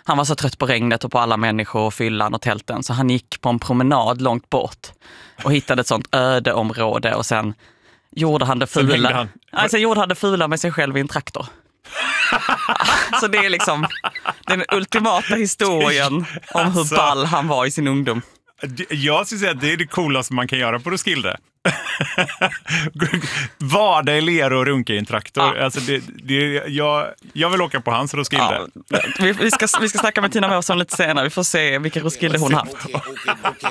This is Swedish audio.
Han var så trött på regnet och på alla människor och fyllan och tälten, så han gick på en promenad långt bort och hittade ett sånt ödeområde, och sen gjorde han det fula. Alltså gjorde han det fula med sig själv i en traktor. Så det är liksom den ultimata historien om hur ball han var i sin ungdom. Jag skulle säga att det är det coolaste man kan göra på Roskilde. Vada i lera och runka i en traktor. Alltså jag vill åka på hans Roskilde. Vi ska snacka med Tina Mårtsson lite senare. Vi får se vilka Roskilde hon haft.